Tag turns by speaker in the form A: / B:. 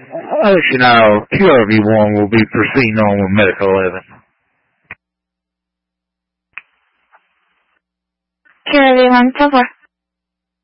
A: I'll let you know, QRV1 will be proceeding on with Medical 11.
B: QRV1, so far.